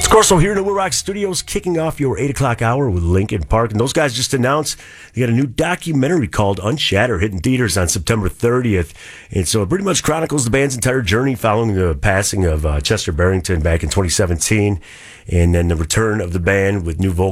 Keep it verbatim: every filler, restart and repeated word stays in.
Corso here in the Will Rock Studios, kicking off your eight o'clock hour with Linkin Park. And those guys just announced they got a new documentary called Unshattered, hitting theaters on September thirtieth. And so it pretty much chronicles the band's entire journey following the passing of uh, Chester Bennington back in twenty seventeen. And then the return of the band with new vocals.